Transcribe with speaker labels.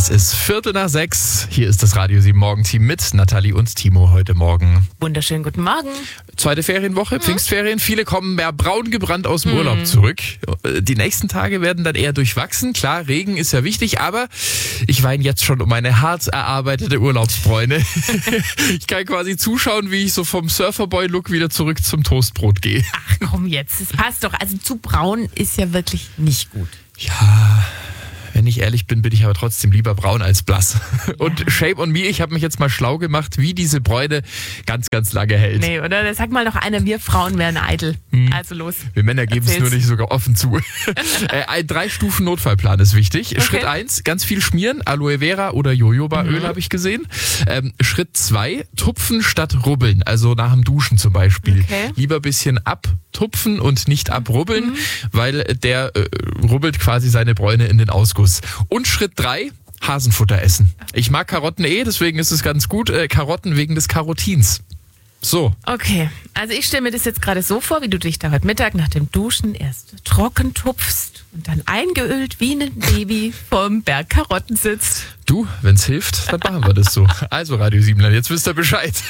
Speaker 1: Es ist 5:45. Hier ist das Radio 7 Morgenteam mit Nathalie und Timo heute Morgen.
Speaker 2: Wunderschönen guten Morgen.
Speaker 1: Zweite Ferienwoche, Pfingstferien. Viele kommen mehr braun gebrannt aus dem Urlaub zurück. Die nächsten Tage werden dann eher durchwachsen. Klar, Regen ist ja wichtig, aber ich weine jetzt schon um meine hart erarbeitete Urlaubsbräune. Ich kann quasi zuschauen, wie ich so vom Surferboy-Look wieder zurück zum Toastbrot gehe.
Speaker 2: Ach komm jetzt, es passt doch. Also zu braun ist ja wirklich nicht gut.
Speaker 1: Ja, wenn ich ehrlich bin, bin ich aber trotzdem lieber braun als blass. Und shame on me, ich habe mich jetzt mal schlau gemacht, wie diese Bräune ganz, ganz lange hält.
Speaker 2: Nee, oder? Sag mal noch einer, wir Frauen wären eitel. Also los.
Speaker 1: Wir Männer geben es nur nicht sogar offen zu. Ein 3-Stufen-Notfallplan ist wichtig.
Speaker 2: Okay.
Speaker 1: Schritt 1, ganz viel schmieren. Aloe Vera oder Jojobaöl habe ich gesehen. Schritt 2, tupfen statt rubbeln. Also nach dem Duschen zum Beispiel.
Speaker 2: Okay.
Speaker 1: Lieber ein bisschen abtupfen und nicht abrubbeln, weil der rubbelt quasi seine Bräune in den Ausguss. Und Schritt 3, Hasenfutter essen. Ich mag Karotten deswegen ist es ganz gut. Karotten wegen des Karotins. So.
Speaker 2: Okay, also ich stelle mir das jetzt gerade so vor, wie du dich da heute Mittag nach dem Duschen erst trocken tupfst und dann eingeölt wie ein Baby vorm Berg Karotten sitzt.
Speaker 1: Du, wenn's hilft, dann machen wir das so. Also Radio 7, jetzt wisst ihr Bescheid.